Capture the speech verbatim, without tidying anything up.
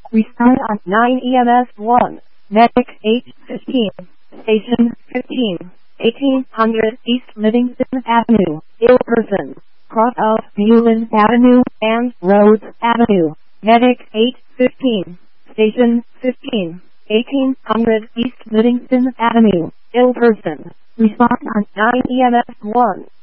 Respond on nine E M S one. Medic eight fifteen. Station fifteen. eighteen hundred East Livingston Avenue. Ill person. Cross of Newland Avenue and Rhodes Avenue. Medic eight fifteen. Station fifteen. eighteen hundred East Livingston Avenue. Ill person. Respond on nine E M S one.